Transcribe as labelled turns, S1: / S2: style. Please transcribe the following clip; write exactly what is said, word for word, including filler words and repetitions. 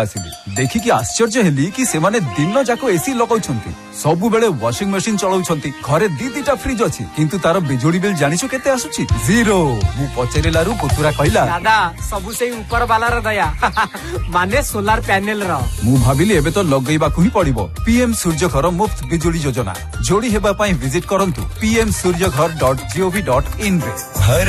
S1: देखिकी आश्चर्य हेली कि से माने दिन जाक एसी लगाउछंती सबु बेले वॉशिंग मशीन चलाउछंती घरे दी दीटा फ्रिज अछि किंतु तार बिजुली बिल जानिछु केते आसुची जीरो मु पचेरिलारु पुतुरा कहला
S2: दादा सबु से ऊपर वाला र दया माने सोलार पैनल रो
S1: मु भाबिली एबे तो लगैबा कुही पड़िबो पीएम सूर्य घर मुफ्त बिजुली योजना जोड़ी हेबा पई विजिट करंतु पी एम सूर्य घर dot G O V dot in रे।